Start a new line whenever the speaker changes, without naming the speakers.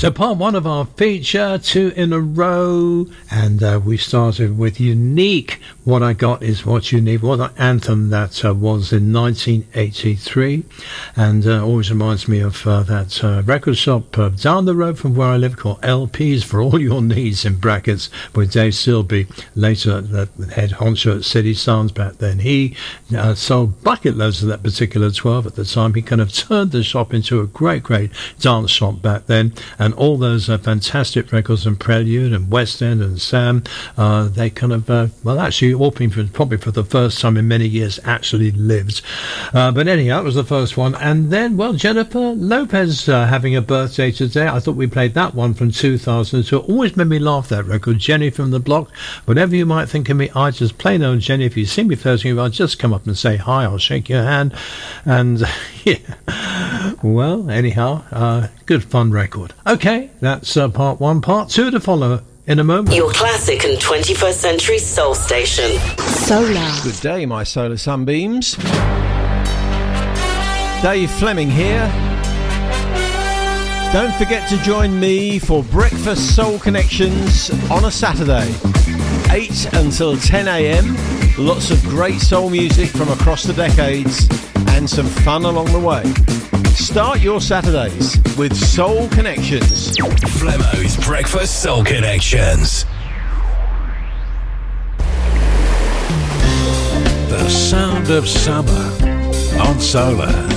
So part one of our feature, 2 in a row, and we started with Unique. What I Got Is What You Need. What an anthem that was in 1983, and always reminds me of that record shop down the road from where I live called LPs for All Your Needs, in brackets, with Dave Silby, later the head honcho at City Sounds back then. He sold bucket loads of that particular 12 at the time. He kind of turned the shop into a great dance shop back then, and all those fantastic records and Prelude and West End and Sam, they kind of, actually all people probably for the first time in many years actually lived. But anyhow, that was the first one. And then, Jennifer Lopez having a birthday today. I thought we played that one from 2002. It always made me laugh, that record, Jenny from the Block. Whatever you might think of me, I just plain old Jenny. If you see me first, I'll just come up and say hi. I'll shake your hand. And yeah, well, anyhow, good fun record. Okay, that's part one. Part two to follow in a moment.
Your classic and 21st century soul station. Solar.
Good day, my solar sunbeams. Dave Fleming here. Don't forget to join me for Breakfast Soul Connections on a Saturday, 8 until 10 a.m. Lots of great soul music from across the decades and some fun along the way. Start your Saturdays with Soul Connections.
Flemo's Breakfast Soul Connections. The sound of summer on Solar.